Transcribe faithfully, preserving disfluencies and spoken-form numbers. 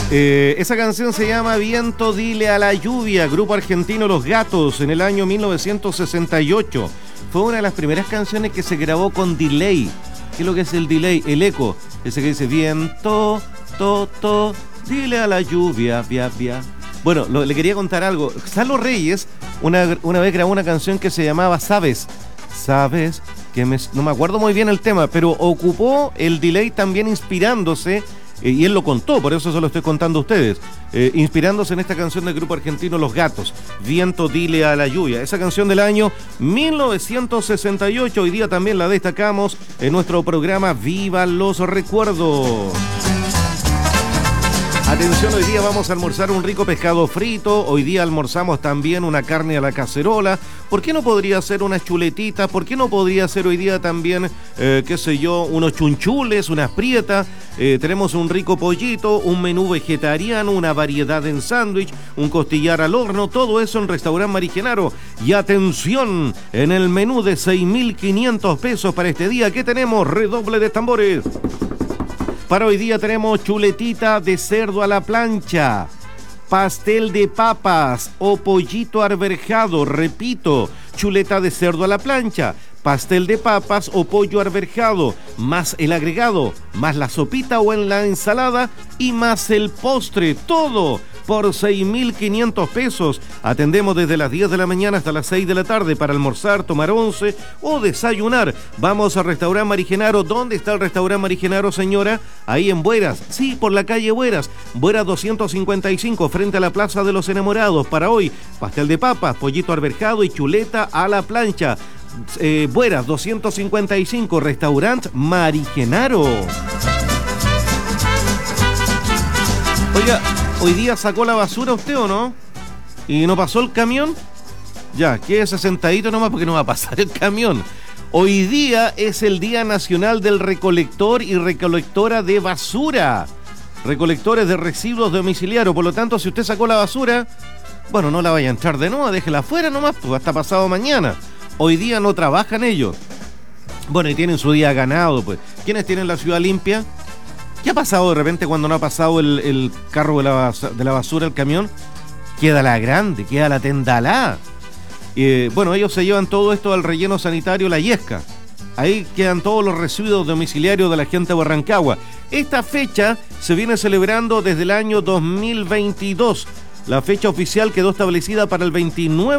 Eh, esa canción se llama Viento, dile a la lluvia, grupo argentino Los Gatos, en el año mil novecientos sesenta y ocho. Fue una de las primeras canciones que se grabó con delay. ¿Qué es lo que es el delay? El eco. Ese que dice viento, to, to, dile a la lluvia, via, via. Bueno, lo, le quería contar algo. Salo Reyes una, una vez grabó una canción que se llamaba Sabes. Sabes que me, no me acuerdo muy bien el tema, pero ocupó el delay también inspirándose. Eh, y él lo contó, por eso se lo estoy contando a ustedes, eh, inspirándose en esta canción del grupo argentino Los Gatos, Viento, dile a la lluvia. Esa canción del año mil novecientos sesenta y ocho, hoy día también la destacamos en nuestro programa Viva los Recuerdos. Atención, hoy día vamos a almorzar un rico pescado frito, hoy día almorzamos también una carne a la cacerola. ¿Por qué no podría ser unas chuletitas? ¿Por qué no podría ser hoy día también, eh, qué sé yo, unos chunchules, unas prietas? Eh, tenemos un rico pollito, un menú vegetariano, una variedad en sándwich, un costillar al horno, todo eso en Restaurant Mari Genaro. Y atención, en el menú de seis mil quinientos pesos para este día, ¿qué tenemos? Redoble de tambores. Para hoy día tenemos chuletita de cerdo a la plancha, pastel de papas o pollito arberjado, repito, chuleta de cerdo a la plancha, pastel de papas o pollo arberjado, más el agregado, más la sopita o en la ensalada y más el postre, todo por seis mil quinientos pesos. Atendemos desde las diez de la mañana hasta las seis de la tarde para almorzar, tomar once o desayunar. Vamos al Restaurant Mari Genaro. ¿Dónde está el Restaurant Mari Genaro, señora? Ahí en Bueras. Sí, por la calle Bueras. Bueras doscientos cincuenta y cinco, frente a la Plaza de los Enamorados. Para hoy, pastel de papas, pollito arberjado y chuleta a la plancha. Eh, Bueras doscientos cincuenta y cinco, Restaurant Mari Genaro. Oiga, ¿hoy día sacó la basura usted o no? ¿Y no pasó el camión? Ya, quédese sentadito nomás porque no va a pasar el camión. Hoy día es el Día Nacional del Recolector y Recolectora de Basura. Recolectores de residuos domiciliarios. Por lo tanto, si usted sacó la basura, bueno, no la vaya a entrar de nuevo, déjela afuera nomás, pues hasta pasado mañana. Hoy día no trabajan ellos. Bueno, y tienen su día ganado, pues. ¿Quiénes tienen la ciudad limpia? ¿Qué ha pasado de repente cuando no ha pasado el, el carro de la, de la basura, el camión? Queda la grande, queda la tendalá. Eh, bueno, ellos se llevan todo esto al relleno sanitario La Yesca. Ahí quedan todos los residuos domiciliarios de la gente de Rancagua. Esta fecha se viene celebrando desde el año dos mil veintidós. La fecha oficial quedó establecida para el veintinueve